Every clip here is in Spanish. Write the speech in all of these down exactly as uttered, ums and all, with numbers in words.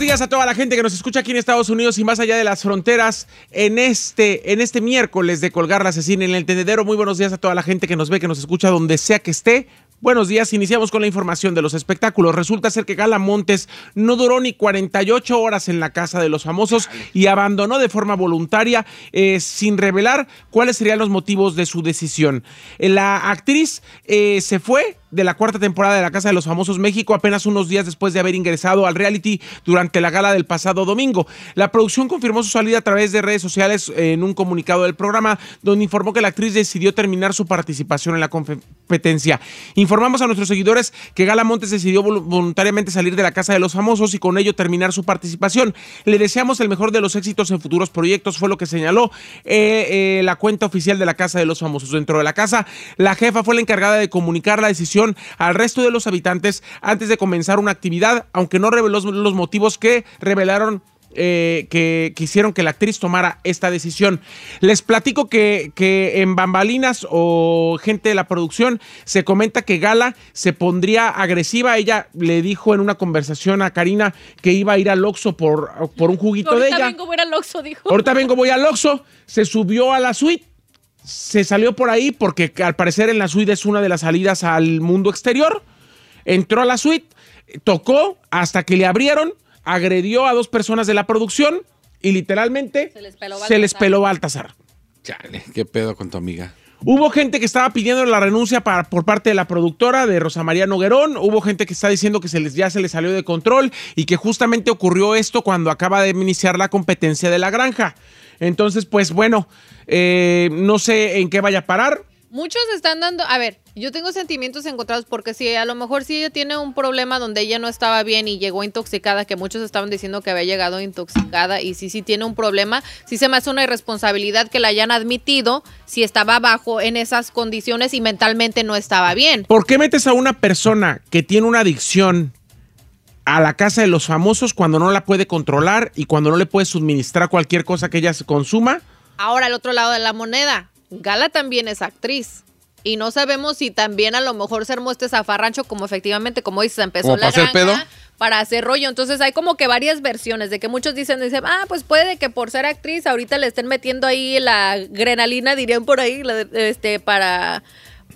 días a toda la gente que nos escucha aquí en Estados Unidos y más allá de las fronteras en este, en este miércoles de Colgar la Asesina en el Tendedero. Muy buenos días a toda la gente que nos ve, que nos escucha donde sea que esté. Buenos días, iniciamos con la información de los espectáculos. Resulta ser que Gala Montes no duró ni cuarenta y ocho horas en la casa de los famosos y abandonó de forma voluntaria eh, sin revelar cuáles serían los motivos de su decisión. La actriz eh, se fue de la cuarta temporada de La Casa de los Famosos México apenas unos días después de haber ingresado al reality durante la gala del pasado domingo. La producción confirmó su salida a través de redes sociales en un comunicado del programa, donde informó que la actriz decidió terminar su participación en la competencia. Informamos a nuestros seguidores que Gala Montes decidió voluntariamente salir de La Casa de los Famosos y con ello terminar su participación. Le deseamos el mejor de los éxitos en futuros proyectos, fue lo que señaló eh, eh, la cuenta oficial de La Casa de los Famosos. Dentro de la casa, la jefa fue la encargada de comunicar la decisión al resto de los habitantes antes de comenzar una actividad, aunque no reveló los motivos que revelaron eh, que, que hicieron que la actriz tomara esta decisión. Les platico que, que en bambalinas o gente de la producción se comenta que Gala se pondría agresiva. Ella le dijo en una conversación a Karina que iba a ir al Oxxo por, por un juguito Ahorita de ella. Ahorita vengo, voy al Oxxo, dijo. Ahorita vengo, voy al Oxxo. Se subió a la suite. Se salió por ahí porque al parecer en la suite es una de las salidas al mundo exterior. Entró a la suite, tocó hasta que le abrieron, agredió a dos personas de la producción y literalmente se les peló Baltasar. Se les peló Baltasar. Chale, qué pedo con tu amiga. Hubo gente que estaba pidiendo la renuncia para, por parte de la productora, de Rosa María Noguerón. Hubo gente que está diciendo que se les, ya se les salió de control y que justamente ocurrió esto cuando acaba de iniciar la competencia de La Granja. Entonces, pues bueno, eh, no sé en qué vaya a parar. Muchos están dando, a ver, yo tengo sentimientos encontrados porque si a lo mejor si ella tiene un problema donde ella no estaba bien y llegó intoxicada, que muchos estaban diciendo que había llegado intoxicada y si sí tiene un problema, sí se me hace una irresponsabilidad que la hayan admitido si estaba bajo en esas condiciones y mentalmente no estaba bien. ¿Por qué metes a una persona que tiene una adicción a La Casa de los Famosos cuando no la puede controlar y cuando no le puede suministrar cualquier cosa que ella se consuma? Ahora, al otro lado de la moneda, Gala también es actriz. Y no sabemos si también a lo mejor se armó este zafarrancho, como efectivamente, como dices, empezó La Granja pedo? para hacer rollo. Entonces hay como que varias versiones de que muchos dicen, dicen, ah, pues puede que por ser actriz ahorita le estén metiendo ahí la adrenalina, dirían por ahí, este, para...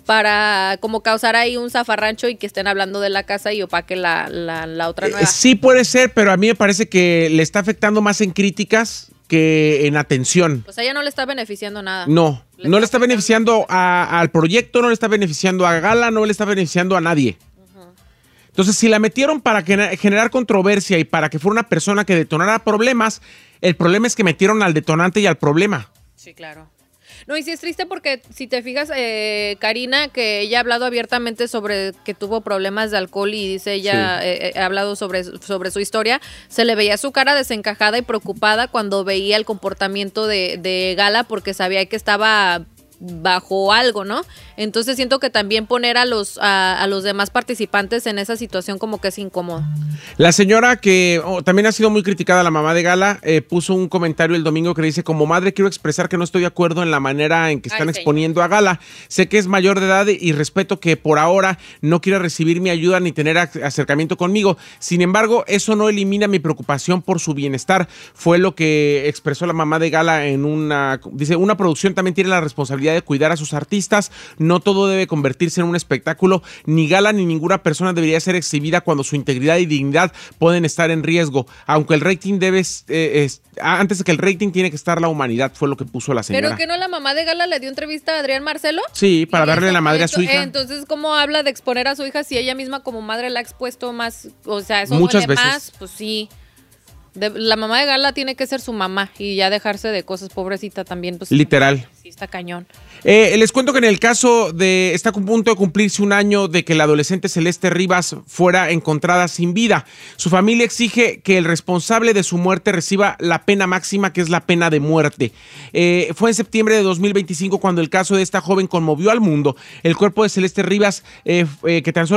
para como causar ahí un zafarrancho y que estén hablando de la casa y opaque la, la, la otra nueva. Eh, sí puede ser, pero a mí me parece que le está afectando más en críticas que en atención. Pues a ella no le está beneficiando nada. No, le no está le está beneficiando a, al proyecto, no le está beneficiando a Gala, no le está beneficiando a nadie. Uh-huh. Entonces, si la metieron para generar controversia y para que fuera una persona que detonara problemas, el problema es que metieron al detonante y al problema. Sí, claro. No, y sí es triste porque si te fijas, eh, Karina, que ella ha hablado abiertamente sobre que tuvo problemas de alcohol y dice ella, sí. eh, ha hablado sobre, sobre su historia, se le veía su cara desencajada y preocupada cuando veía el comportamiento de, de Gala porque sabía que estaba bajo algo, ¿no? Entonces siento que también poner a los a, a los demás participantes en esa situación como que es incómodo. La señora que oh, también ha sido muy criticada, la mamá de Gala, eh, puso un comentario el domingo que dice: como madre quiero expresar que no estoy de acuerdo en la manera en que están Ay, exponiendo señor. a Gala. Sé que es mayor de edad y respeto que por ahora no quiera recibir mi ayuda ni tener acercamiento conmigo. Sin embargo, eso no elimina mi preocupación por su bienestar. Fue lo que expresó la mamá de Gala en una... Dice, una producción también tiene la responsabilidad de cuidar a sus artistas, no todo debe convertirse en un espectáculo, ni Gala ni ninguna persona debería ser exhibida cuando su integridad y dignidad pueden estar en riesgo, aunque el rating debe, eh, es, antes de que el rating tiene que estar la humanidad, fue lo que puso la señora. ¿Pero que no la mamá de Gala le dio entrevista a Adrián Marcelo? Sí, para darle la madre a su hija. Entonces, ¿cómo habla de exponer a su hija si ella misma como madre la ha expuesto más? O sea, eso muchas duele veces. Más, pues sí. De, la mamá de Gala tiene que ser su mamá y ya dejarse de cosas, pobrecita también. Pues, literal. Sí, está cañón. Eh, les cuento que en el caso de, está a punto de cumplirse un año de que la adolescente Celeste Rivas fuera encontrada sin vida. Su familia exige que el responsable de su muerte reciba la pena máxima, que es la pena de muerte. Eh, fue en septiembre de dos mil veinticinco cuando el caso de esta joven conmovió al mundo. El cuerpo de Celeste Rivas, eh, eh, que tan solo